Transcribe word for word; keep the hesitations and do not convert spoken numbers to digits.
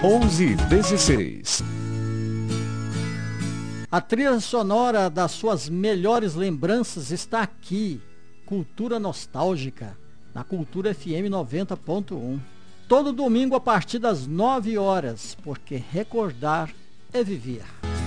onze e dezesseis. A trilha sonora das suas melhores lembranças está aqui. Cultura Nostálgica, na Cultura F M noventa ponto um. Todo domingo a partir das nove horas, porque recordar é viver.